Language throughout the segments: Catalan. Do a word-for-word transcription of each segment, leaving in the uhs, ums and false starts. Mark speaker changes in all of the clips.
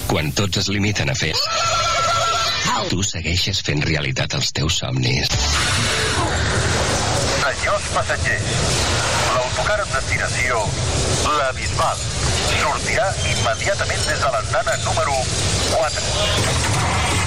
Speaker 1: Quan tots es limiten a fer, tu segueixes fent realitat els teus somnis.
Speaker 2: Senyors passatgers, l'autocar amb destinació La Bisbal sortirà immediatament des de l'andana número quatre.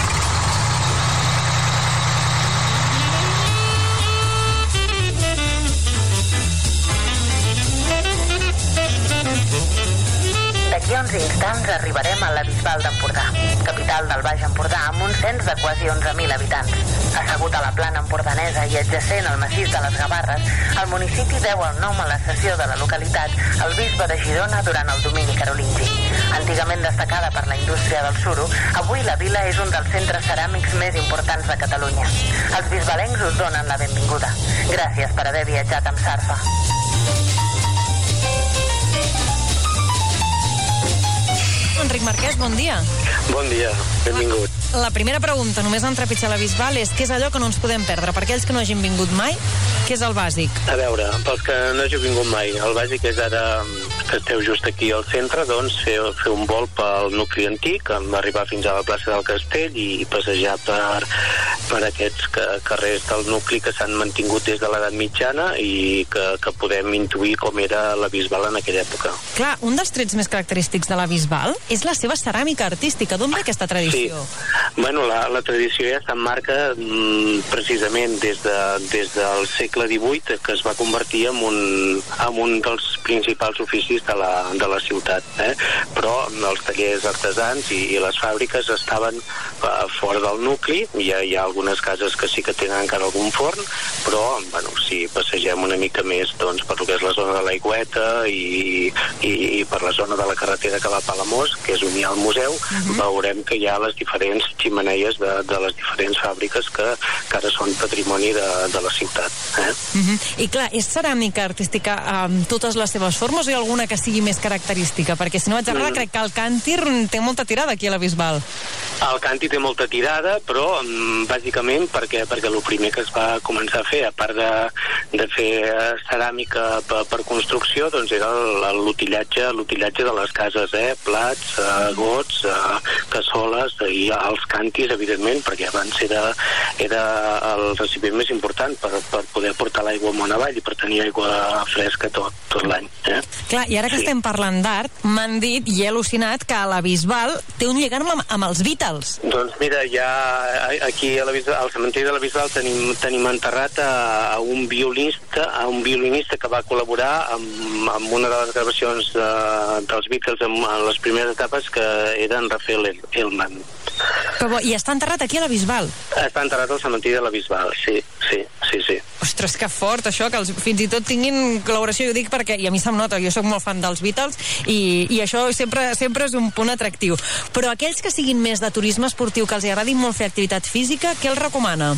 Speaker 3: D'aquí a uns instants arribarem a la Bisbal d'Empordà, capital del Baix Empordà, amb un cens de quasi onze mil habitants. Assegut a la plana empordanesa i adjacent al massís de les Gavarres, el municipi deu el nom a la cessió de la localitat al bisbe de Girona durant el domini carolingi. Antigament destacada per la indústria del suro, avui la vila és un dels centres ceràmics més importants de Catalunya. Els bisbalencs us donen la benvinguda. Gràcies per haver viatjat amb Sarfa.
Speaker 4: Enric Marquès, bon dia.
Speaker 5: Bon dia, benvingut.
Speaker 4: La primera pregunta, només en trepitjar la Bisbal, és què és allò que no ens podem perdre? Per aquells que no hagin vingut mai, què és el bàsic?
Speaker 5: A veure, pels que no hàgiu vingut mai, el bàsic és ara que esteu just aquí al centre, doncs fer, fer un vol pel nucli antic, arribar fins a la plaça del Castell i passejar per, per aquests carrers del nucli que s'han mantingut des de l'edat mitjana i que, que podem intuir com era la Bisbal en aquella època.
Speaker 4: Clar, un dels trets més característics de la Bisbal és la seva ceràmica artística. D'on ve aquesta tradició?
Speaker 5: Sí. Bueno, la, la tradició ja s'emmarca mm, precisament des, de, des del segle divuit, que es va convertir en un, en un dels principals oficis de la, de la ciutat. Eh? Però els tallers artesans i, i les fàbriques estaven uh, fora del nucli. Hi ha, hi ha algunes cases que sí que tenen encara algun forn, però bueno, si passegem una mica més doncs, per lo que és la zona de l'Aigüeta i, i, i per la zona de la carretera que va a Palamós, que és on hi ha el museu, uh-huh. veurem que hi ha les diferents ximeneies de, de les diferents fàbriques que, que ara són patrimoni de, de la ciutat. Eh?
Speaker 4: Uh-huh. I clar, és ceràmica artística amb totes les seves formes o hi ha alguna que sigui més característica? Perquè si no vaig errar, mm. crec que el càntir té molta tirada aquí a la Bisbal.
Speaker 5: El càntir té molta tirada, però mm, bàsicament perquè, perquè el primer que es va començar a fer, a part de, de fer ceràmica per, per construcció, doncs era l'utillatge l'utillatge de les cases, eh? Plats, eh, gots, eh, cassoles i els càntirs, evidentment, perquè abans era, era el recipient més important per, per poder portar l'aigua amunt avall i per tenir aigua fresca tot, tot l'any. Eh?
Speaker 4: Clar, i ara que sí. estem parlant d'art, m'han dit i he al·lucinat que a la Bisbal té un lligam amb, amb els Beatles.
Speaker 5: Doncs mira, ja aquí a la Bisbal, al cementiri de la Bisbal tenim, tenim enterrat a, a un violinista a un violinista que va col·laborar amb, amb una de les gravacions de, dels Beatles en, en les primeres etapes, que era en Rafael Hellman.
Speaker 4: Però, I està enterrat aquí a la Bisbal?
Speaker 5: Està enterrat al cementiri de la Bisbal, sí, sí, sí, sí.
Speaker 4: Ostres, que fort això, que els, fins i tot tinguin col·laboració, jo dic perquè, i a mi se'm nota, jo sóc molt fan dels Beatles i, i això sempre, sempre és un punt atractiu. Però aquells que siguin més de turisme esportiu, que els agradi molt fer activitat física, què els recomana?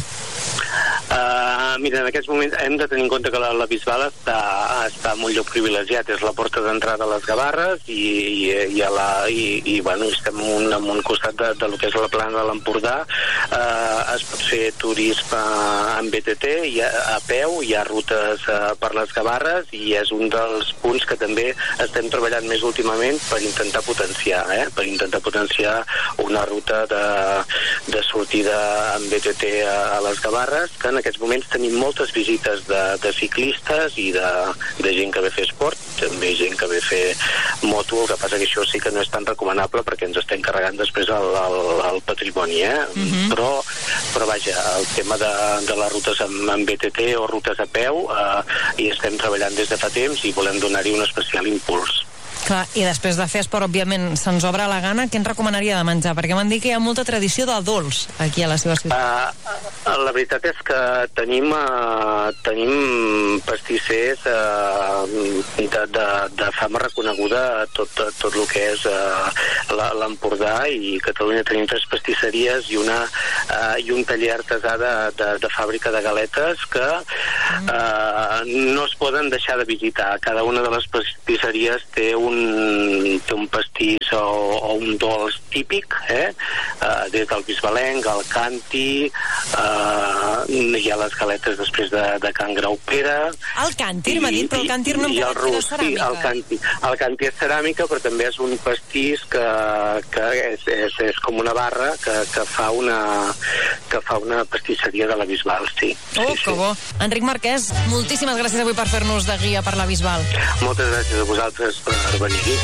Speaker 5: Uh, mira, en aquests moments hem de tenir en compte que la, la Bisbal està, està en un lloc privilegiat, és la porta d'entrada a les Gavarres i, i, i, a la, i, i bueno, estem en un, en un costat de, de lo que és la plana de l'Empordà. Uh, es pot fer turisme en B T T, hi ha, a peu, hi ha rutes uh, per les Gavarres i és un dels punts que també estem treballant més últimament per intentar potenciar, eh? per intentar potenciar una ruta de, de sortida en B T T a, a les Gavarres, que en aquests moments tenim moltes visites de, de ciclistes i de, de gent que ve a fer esport, també gent que ve a fer moto, el que passa que això sí que no és tan recomanable perquè ens estem carregant després el, el, el patrimoni, eh? Uh-huh. però, però vaja, el tema de, de les rutes amb, amb B T T o rutes a peu eh, hi estem treballant des de fa temps i volem donar-hi un especial impuls.
Speaker 4: Clar, i després de fer esport, òbviament, se'ns obre la gana. Què ens recomanaria de menjar? Perquè m'han dit que hi ha molta tradició de dolç aquí a la seva ciutat.
Speaker 5: Uh, la veritat és que tenim, uh, tenim pastissers uh, de, de, de fama reconeguda a tot, a tot el que és uh, l'Empordà, i Catalunya tenim tres pastisseries i, una, uh, i un taller artesà de, de, de fàbrica de galetes que uh, no es poden deixar de visitar. Cada una de les pastisseries té un, té un pastís o, o un dolç típic, eh? Uh, des del bisbalenc, el canti, uh, hi ha les galetes després de, de Can Graupera.
Speaker 4: El càntir, m'ha dit, però el càntir no em
Speaker 5: I el
Speaker 4: queda
Speaker 5: rus,
Speaker 4: ceràmica.
Speaker 5: Sí, el càntir. El càntir és ceràmica, però també és un pastís que, que és, és, és com una barra que, que fa una que fa una pastisseria de la Bisbal, sí.
Speaker 4: Oh,
Speaker 5: sí,
Speaker 4: que
Speaker 5: sí.
Speaker 4: bo. Enric Marquès, moltíssimes gràcies avui per fer-nos de guia per la Bisbal.
Speaker 5: Moltes gràcies a vosaltres per venir aquí.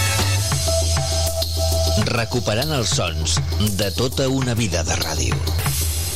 Speaker 1: Recuperant els sons de tota una vida de ràdio.